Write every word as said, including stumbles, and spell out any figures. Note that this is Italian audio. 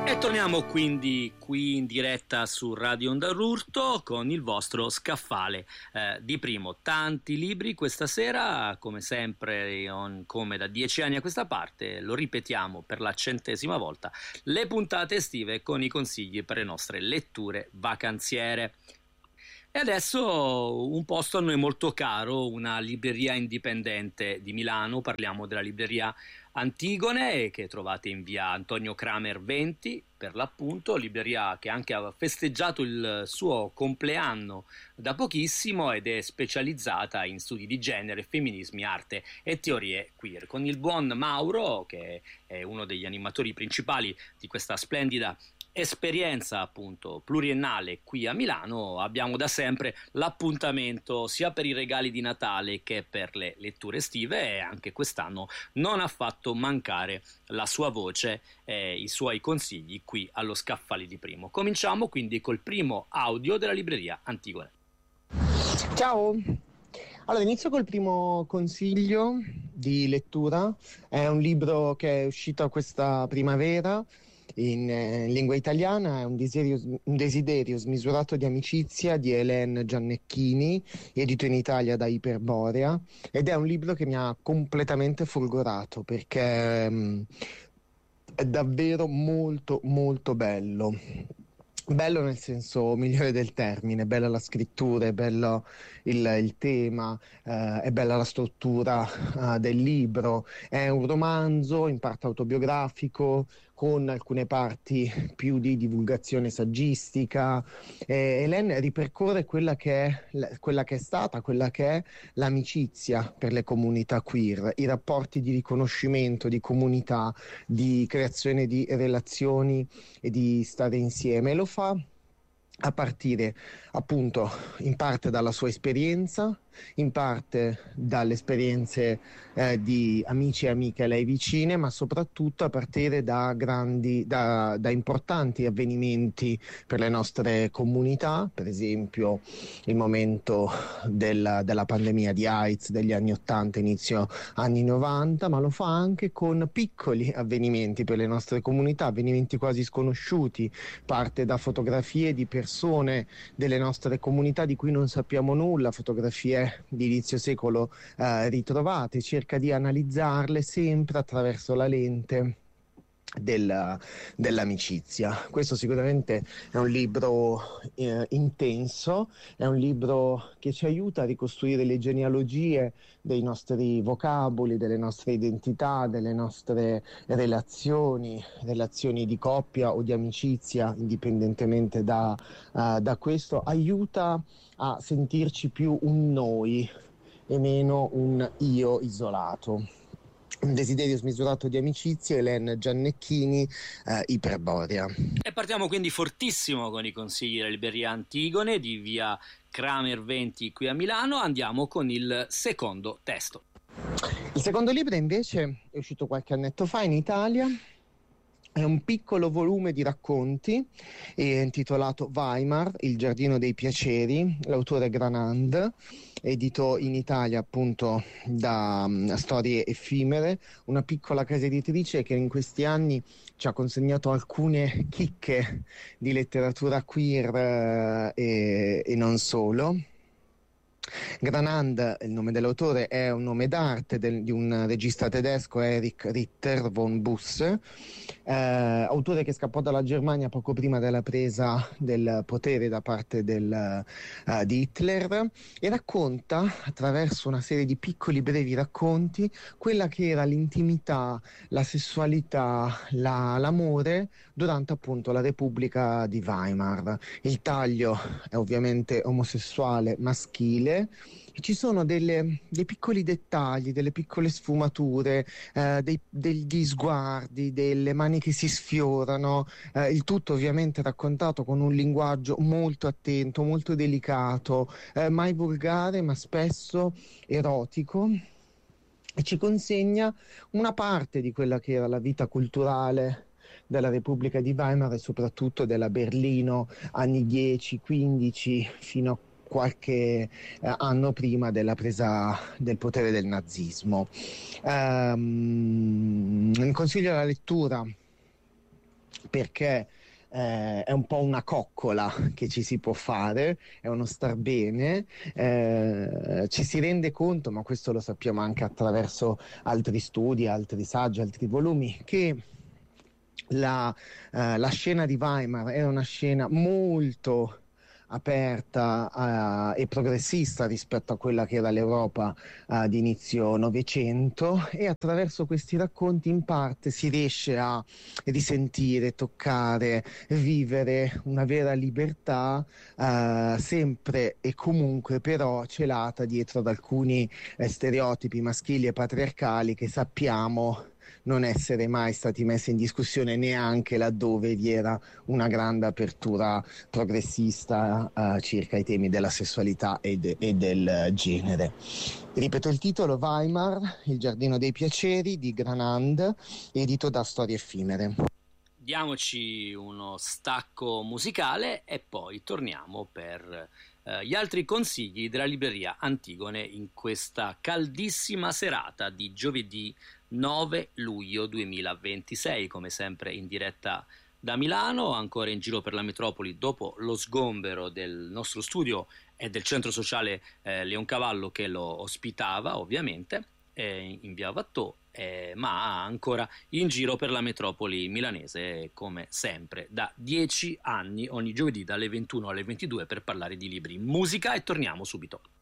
E torniamo quindi qui in diretta su Radio Onda d'Urto con il vostro scaffale eh, di primo. Tanti libri questa sera, come sempre, on, come da dieci anni a questa parte, lo ripetiamo per la centesima volta, le puntate estive con i consigli per le nostre letture vacanziere. E adesso un posto a noi molto caro, una libreria indipendente di Milano, parliamo della libreria Antigone, che trovate in via Antonio Kramer venti, per l'appunto, libreria che anche ha festeggiato il suo compleanno da pochissimo ed è specializzata in studi di genere, femminismi, arte e teorie queer. Con il buon Mauro, che è uno degli animatori principali di questa splendida esperienza appunto pluriennale qui a Milano, abbiamo da sempre l'appuntamento sia per i regali di Natale che per le letture estive, e anche quest'anno non ha fatto mancare la sua voce e i suoi consigli qui allo Scaffale di Primo. Cominciamo quindi col primo audio della libreria Antigone. Ciao! Allora, inizio col primo consiglio di lettura. È un libro che è uscito questa primavera in eh, lingua italiana, è un desiderio, un desiderio smisurato di amicizia di Hélène Giannecchini, edito in Italia da Iperborea, ed è un libro che mi ha completamente folgorato perché mh, è davvero molto molto bello. Bello nel senso migliore del termine, bella la scrittura, è bello il, il tema, eh, è bella la struttura eh, del libro. È un romanzo in parte autobiografico, con alcune parti più di divulgazione saggistica. Eh, Hélène ripercorre quella che è, quella che è stata, quella che è l'amicizia per le comunità queer, i rapporti di riconoscimento, di comunità, di creazione di relazioni e di stare insieme. E lo fa a partire appunto in parte dalla sua esperienza, in parte dalle esperienze eh, di amici e amiche a lei vicine, ma soprattutto a partire da grandi, da, da importanti avvenimenti per le nostre comunità, per esempio il momento della, della pandemia di AIDS degli anni ottanta, inizio anni novanta, ma lo fa anche con piccoli avvenimenti per le nostre comunità, avvenimenti quasi sconosciuti. Parte da fotografie di persone delle nostre comunità di cui non sappiamo nulla, fotografie di inizio secolo eh, ritrovate, cerca di analizzarle sempre attraverso la lente Della, dell'amicizia. Questo sicuramente è un libro eh, intenso, è un libro che ci aiuta a ricostruire le genealogie dei nostri vocaboli, delle nostre identità, delle nostre relazioni, relazioni di coppia o di amicizia, indipendentemente da, uh, da questo, aiuta a sentirci più un noi e meno un io isolato. Un desiderio smisurato di amicizia, Hélène Giannecchini, eh, Iperborea. E partiamo quindi fortissimo con i consigli della libreria Antigone di via Kramer venti qui a Milano. Andiamo con il secondo testo. Il secondo libro invece è uscito qualche annetto fa in Italia. È un piccolo volume di racconti è intitolato Weimar, il giardino dei piaceri, l'autore Granand, edito in Italia appunto da um, Storie Effimere, una piccola casa editrice che in questi anni ci ha consegnato alcune chicche di letteratura queer uh, e, e non solo. Granand, il nome dell'autore, è un nome d'arte del, di un regista tedesco, Erich Ritter von Busse, eh, autore che scappò dalla Germania poco prima della presa del potere da parte del, uh, di Hitler, e racconta attraverso una serie di piccoli brevi racconti quella che era l'intimità, la sessualità, la, l'amore durante appunto la Repubblica di Weimar. Il taglio è ovviamente omosessuale maschile. Ci sono delle, dei piccoli dettagli, delle piccole sfumature, eh, dei, degli sguardi, delle mani che si sfiorano, eh, il tutto ovviamente raccontato con un linguaggio molto attento, molto delicato, eh, mai volgare ma spesso erotico, e ci consegna una parte di quella che era la vita culturale della Repubblica di Weimar e soprattutto della Berlino anni dieci quindici fino a qualche eh, anno prima della presa del potere del nazismo. Um, consiglio la lettura perché eh, è un po' una coccola che ci si può fare, è uno star bene, eh, ci si rende conto, ma questo lo sappiamo anche attraverso altri studi, altri saggi, altri volumi, che la, eh, la scena di Weimar è una scena molto aperta eh, e progressista rispetto a quella che era l'Europa eh, di inizio Novecento, e attraverso questi racconti in parte si riesce a risentire, toccare, vivere una vera libertà, eh, sempre e comunque però celata dietro ad alcuni eh, stereotipi maschili e patriarcali che sappiamo non essere mai stati messi in discussione neanche laddove vi era una grande apertura progressista eh, circa i temi della sessualità e, de- e del genere. Ripeto il titolo: Weimar, il giardino dei piaceri di Granand, edito da Storie Effimere. Diamoci uno stacco musicale e poi torniamo per eh, gli altri consigli della libreria Antigone in questa caldissima serata di giovedì nove luglio duemilaventisei, come sempre in diretta da Milano, ancora in giro per la metropoli dopo lo sgombero del nostro studio e del centro sociale eh, Leoncavallo che lo ospitava, ovviamente, eh, in via Vattò, eh, ma ancora in giro per la metropoli milanese, come sempre, da dieci anni, ogni giovedì dalle ventuno alle ventidue per parlare di libri, musica, e torniamo subito.